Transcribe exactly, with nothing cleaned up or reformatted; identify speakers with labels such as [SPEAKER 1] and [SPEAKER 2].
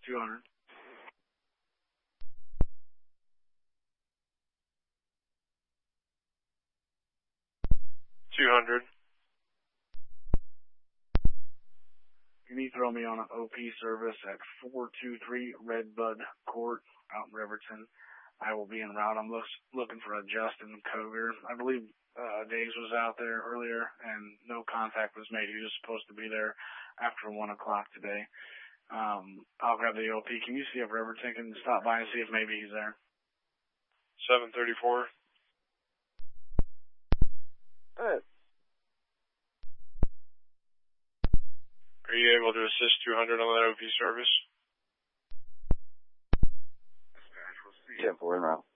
[SPEAKER 1] two hundred.
[SPEAKER 2] two hundred.
[SPEAKER 1] Can you throw me on an O P service at four two three Redbud Court out in Riverton? I will be en route. I'm look, looking for a Justin Coger. I believe uh, Days was out there earlier, and no contact was made. He was supposed to be there after one o'clock today. Um, I'll grab the O P. Can you see if Riverton can stop by and see if maybe he's there?
[SPEAKER 2] seven thirty-four.
[SPEAKER 1] Good.
[SPEAKER 2] Are you able to assist two hundred on that O P service?
[SPEAKER 1] Dispatch, we'll see.
[SPEAKER 3] ten four en route.